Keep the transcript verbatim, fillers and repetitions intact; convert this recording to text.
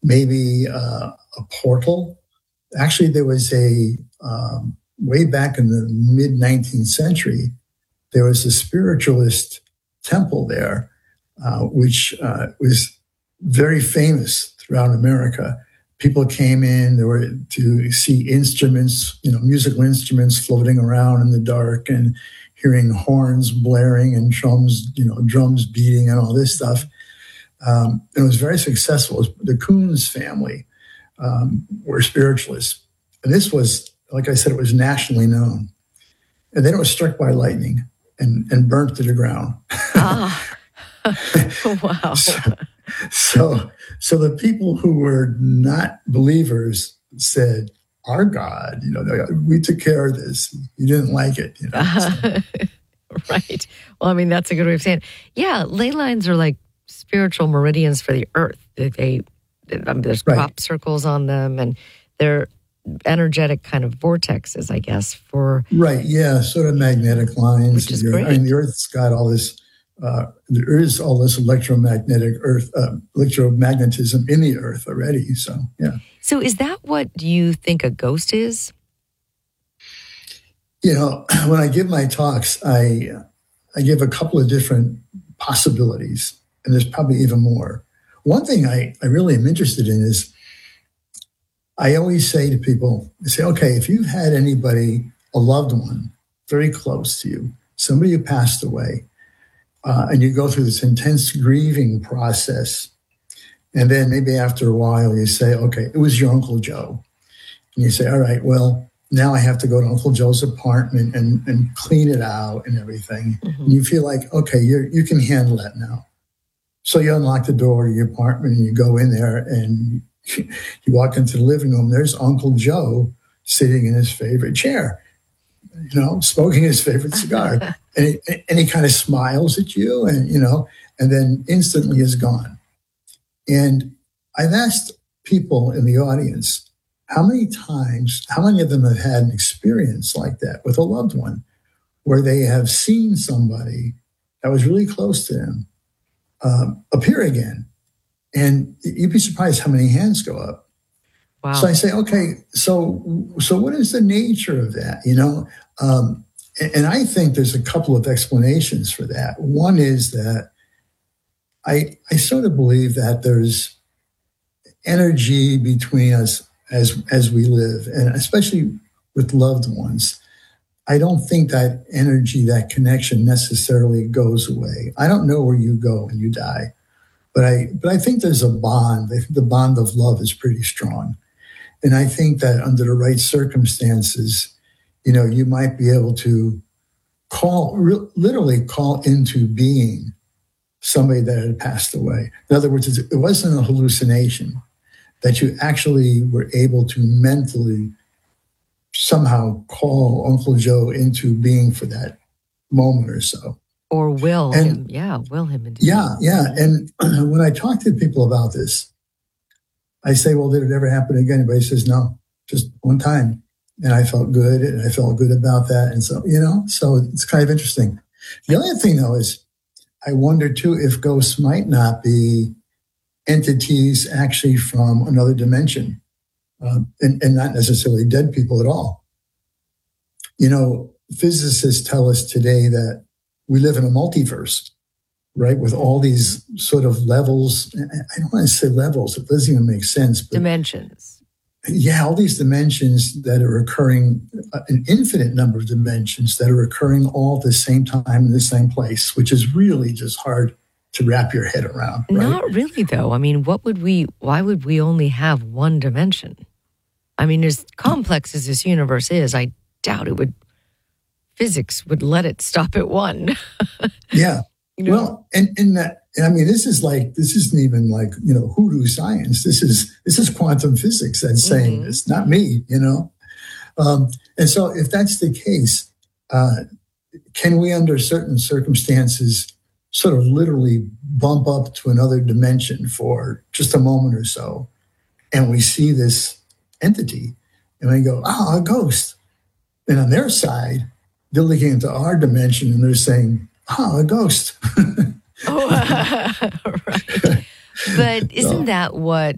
maybe uh, a portal. Actually, there was a, um, way back in the mid nineteenth century, there was a spiritualist temple there, uh, which uh, was very famous throughout America. People came in, there were to see instruments, you know, musical instruments floating around in the dark and hearing horns blaring and drums, you know, drums beating and all this stuff. Um, it was very successful. It was the Coons family um, were spiritualists. And this was, like I said, it was nationally known. And then it was struck by lightning and, and burnt to the ground. Ah, wow. so, so, so the people who were not believers said, our God, you know, we took care of this. You didn't like it, you know. So. Right. Well, I mean, that's a good way of saying it. Yeah, ley lines are like spiritual meridians for the earth. They, they I mean, there's Right. crop circles on them, and they're energetic kind of vortexes, I guess, for... Right, yeah, sort of magnetic lines. Which is You're- great. I mean, the Earth's got all this, uh, there is all this electromagnetic Earth, uh, electromagnetism in the Earth already. So, yeah. So is that what you think a ghost is? You know, when I give my talks, I I give a couple of different possibilities, and there's probably even more. One thing I, I really am interested in is I always say to people, I say, okay, if you've had anybody, a loved one, very close to you, somebody who passed away, uh, and you go through this intense grieving process, and then maybe after a while you say, okay, it was your Uncle Joe. And you say, all right, well, now I have to go to Uncle Joe's apartment and, and clean it out and everything. Mm-hmm. And you feel like, okay, you you can handle that now. So you unlock the door to your apartment and you go in there and you walk into the living room. There's Uncle Joe sitting in his favorite chair, you know, smoking his favorite cigar. and, he, and he kind of smiles at you and, you know, and then instantly is gone. And I've asked people in the audience, how many times, how many of them have had an experience like that with a loved one where they have seen somebody that was really close to them um, appear again? And you'd be surprised how many hands go up. Wow. So I say, okay, so so what is the nature of that? You know, um, and, and I think there's a couple of explanations for that. One is that I I sort of believe that there's energy between us as as we live, and especially with loved ones. I don't think that energy, that connection necessarily goes away. I don't know where you go when you die. But I, but I think there's a bond. I think the bond of love is pretty strong. And I think that under the right circumstances, you know, you might be able to call, re- literally call into being somebody that had passed away. In other words, it wasn't a hallucination, that you actually were able to mentally somehow call Uncle Joe into being for that moment or so. Or will And- him. Yeah, will him. Into Yeah, yeah. And when I talk to people about this, I say, well, did it ever happen again? Everybody says, no, just one time. And I felt good, and I felt good about that. And so, you know, so it's kind of interesting. The other thing, though, is I wonder, too, if ghosts might not be entities actually from another dimension, um, and, and not necessarily dead people at all. You know, physicists tell us today that we live in a multiverse, right? With all these sort of levels. I don't want to say levels. It doesn't even make sense. But dimensions. yeah, all these dimensions that are occurring, an infinite number of dimensions that are occurring all at the same time in the same place, which is really just hard to wrap your head around. Right? Not really, though. I mean, what would we, why would we only have one dimension? I mean, as complex as this universe is, I doubt it would, physics would let it stop at one. Yeah. You know? Well, and, and that, I mean, this is like, this isn't even like, you know, hoodoo science. This is, this is quantum physics that's saying Mhm. this, not me, you know? Um, and so if that's the case, uh, can we, under certain circumstances, sort of literally bump up to another dimension for just a moment or so, and we see this entity, and we go, oh, a ghost. And on their side, they're looking into our dimension, and they're saying, oh, a ghost. Oh, right. But isn't that what